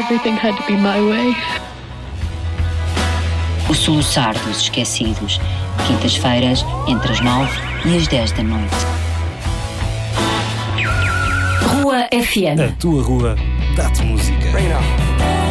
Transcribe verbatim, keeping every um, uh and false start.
everything had to be my way. O Soluçar dos Esquecidos, quintas-feiras, entre as nove e as dez da noite. Rua F M. A tua rua dá-te música.